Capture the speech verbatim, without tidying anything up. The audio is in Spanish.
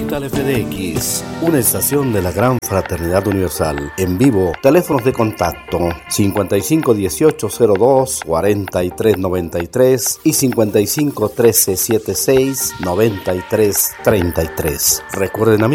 Digital F D X, una estación de la Gran Fraternidad Universal. En vivo, teléfonos de contacto cincuenta y cinco dieciocho cero dos cuarenta y tres noventa y tres y cincuenta y cinco trece setenta y seis noventa y tres treinta y tres. Recuerden, amigos,